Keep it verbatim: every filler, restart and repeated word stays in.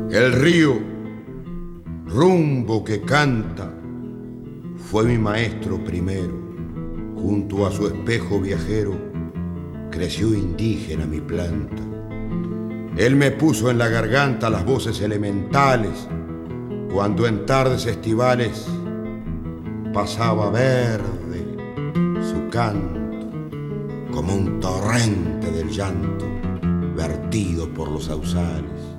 El río, rumbo que canta, fue mi maestro primero. Junto a su espejo viajero creció indígena mi planta. Él me puso en la garganta las voces elementales cuando en tardes estivales pasaba verde su canto como un torrente del llanto vertido por los sausales.